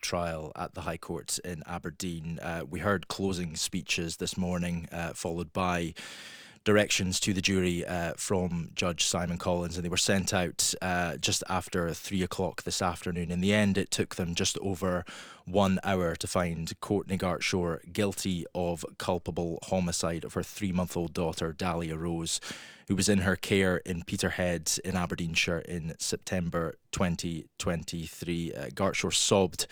trial at the High Court in Aberdeen. We heard closing speeches this morning, followed by directions to the jury from Judge Simon Collins, and they were sent out just after 3 o'clock this afternoon. In the end, it took them just over 1 hour to find Courtney Gartshaw guilty of culpable homicide of her 3-month-old daughter, Dahlia Rose, who was in her care in Peterhead in Aberdeenshire in September 2023. Gartshaw sobbed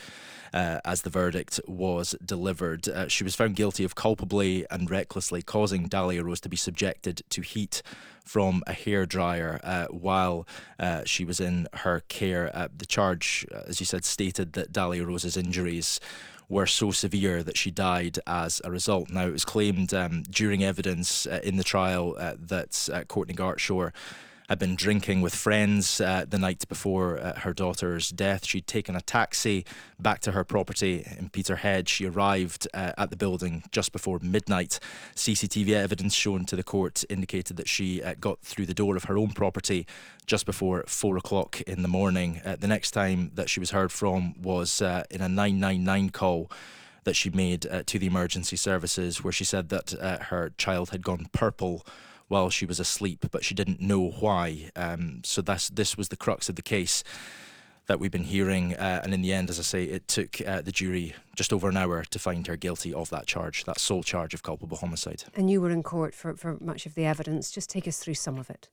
as the verdict was delivered. She was found guilty of culpably and recklessly causing Dahlia Rose to be subjected to heat from a hairdryer while she was in her care. The charge, as you said, stated that Dahlia Rose's injuries were so severe that she died as a result. Now, it was claimed during evidence in the trial that Courtney Gartshaw had been drinking with friends the night before her daughter's death. She'd taken a taxi back to her property in Peterhead. She arrived at the building just before midnight. CCTV evidence shown to the court indicated that she got through the door of her own property just before 4 o'clock in the morning. The next time that she was heard from was in a 999 call that she made to the emergency services, where she said that her child had gone purple while she was asleep, but she didn't know why. So this was the crux of the case that we've been hearing. And in the end, as I say, it took the jury just over an hour to find her guilty of that charge, that sole charge of culpable homicide. And you were in court for much of the evidence. Just take us through some of it.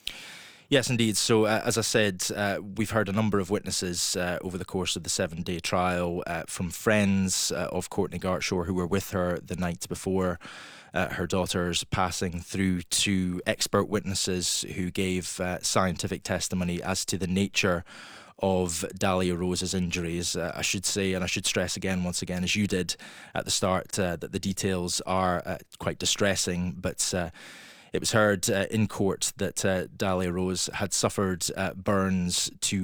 Yes, indeed. So, as I said, we've heard a number of witnesses over the course of the 7-day trial from friends of Courtney Gartshaw who were with her the night before her daughter's passing, through to expert witnesses who gave scientific testimony as to the nature of Dahlia Rose's injuries. I should say, and I should stress again, once again, as you did at the start, that the details are quite distressing, but it was heard in court that Dahlia Rose had suffered burns to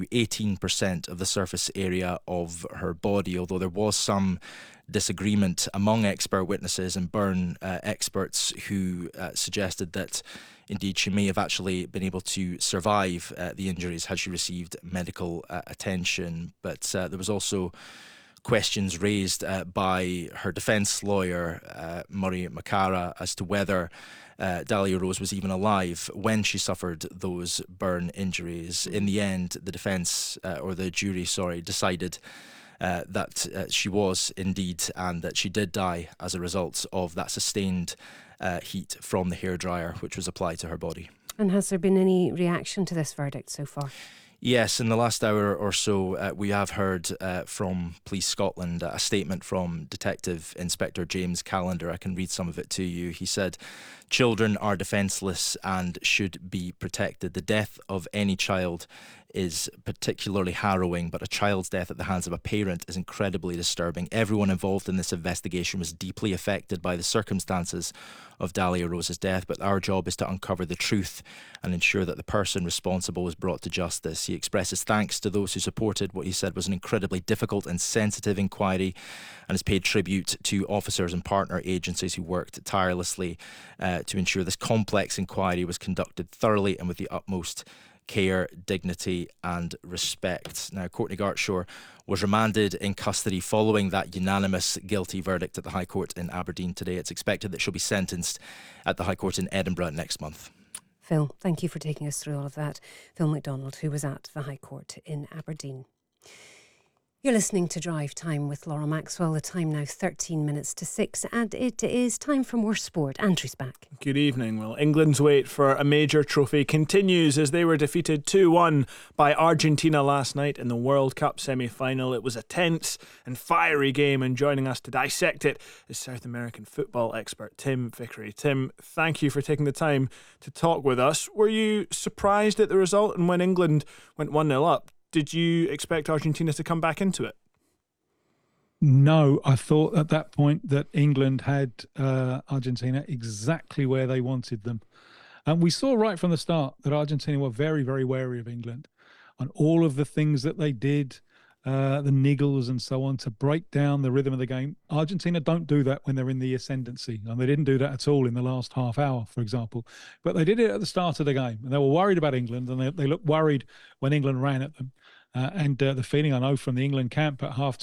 18% of the surface area of her body, although there was some disagreement among expert witnesses and burn experts who suggested that indeed she may have actually been able to survive the injuries had she received medical attention. But there was also questions raised by her defence lawyer, Murray McCara, as to whether Dahlia Rose was even alive when she suffered those burn injuries. In the end, the defence, or the jury, decided that she was indeed, and that she did die as a result of that sustained heat from the hairdryer which was applied to her body. And has there been any reaction to this verdict so far? Yes, in the last hour or so, we have heard from Police Scotland a statement from Detective Inspector James Callender. I can read some of it to you. He said, "Children are defenceless and should be protected. The death of any child is particularly harrowing, but a child's death at the hands of a parent is incredibly disturbing. Everyone involved in this investigation was deeply affected by the circumstances of Dahlia Rose's death, but our job is to uncover the truth and ensure that the person responsible is brought to justice." He expresses thanks to those who supported what he said was an incredibly difficult and sensitive inquiry, and has paid tribute to officers and partner agencies who worked tirelessly to ensure this complex inquiry was conducted thoroughly and with the utmost care, dignity and respect. Now, Courtney Gartshaw was remanded in custody following that unanimous guilty verdict at the High Court in Aberdeen today. It's expected that she'll be sentenced at the High Court in Edinburgh next month. Phil, thank you for taking us through all of that. Phil McDonald, who was at the High Court in Aberdeen. You're listening to Drive Time with Laura Maxwell. The time now 13 minutes to 6, and it is time for more sport. Andrew's back. Good evening. Well, England's wait for a major trophy continues as they were defeated 2-1 by Argentina last night in the World Cup semi-final. It was a tense and fiery game, and joining us to dissect it is South American football expert Tim Vickery. Tim, thank you for taking the time to talk with us. Were you surprised at the result, and when England went 1-0 up, did you expect Argentina to come back into it? No, I thought at that point that England had Argentina exactly where they wanted them. And we saw right from the start that Argentina were very, very wary of England on all of the things that they did, the niggles and so on, to break down the rhythm of the game. Argentina don't do that when they're in the ascendancy, and they didn't do that at all in the last half hour, for example. But they did it at the start of the game, and they were worried about England, and they looked worried when England ran at them. And the feeling I know from the England camp at half